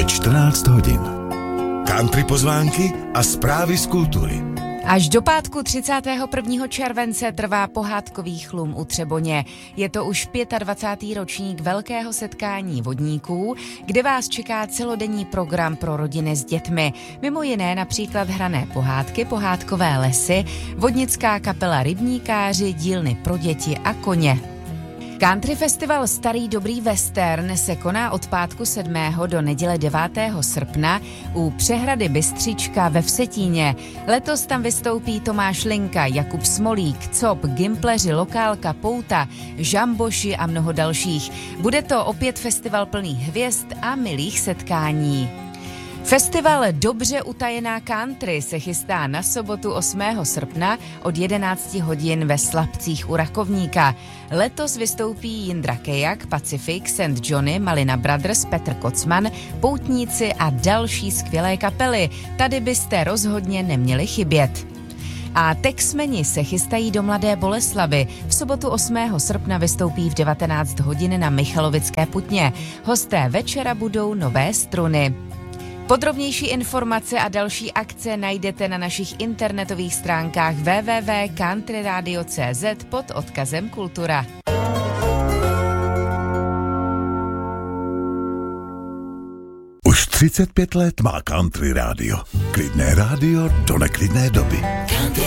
Je 14 hodin. Country pozvánky a zprávy z kultury. Až do pátku 31. července trvá pohádkový chlum u Třeboně. Je to už 25. ročník velkého setkání vodníků, kde vás čeká celodenní program pro rodiny s dětmi. Mimo jiné například hrané pohádky, pohádkové lesy, vodnická kapela Rybníkáři, dílny pro děti a koně. Country festival Starý dobrý western se koná od pátku 7. do neděle 9. srpna u přehrady Bystřička ve Vsetíně. Letos tam vystoupí Tomáš Linka, Jakub Smolík, Cop, Gimpleři, Lokálka, Pouta, Žamboši a mnoho dalších. Bude to opět festival plný hvězd a milých setkání. Festival Dobře utajená country se chystá na sobotu 8. srpna od 11 hodin ve Slapcích u Rakovníka. Letos vystoupí Jindra Kejak, Pacific, St. Johnny, Malina Brothers, Petr Kocman, Poutníci a další skvělé kapely. Tady byste rozhodně neměli chybět. A Texmeni se chystají do Mladé Boleslavi. V sobotu 8. srpna vystoupí v 19 hodin na Michalovické putně. Hosté večera budou Nové Struny. Podrobnější informace a další akce najdete na našich internetových stránkách www.countryradio.cz pod odkazem Kultura. Už 35 let má Country rádio. Klidné rádio do neklidné doby.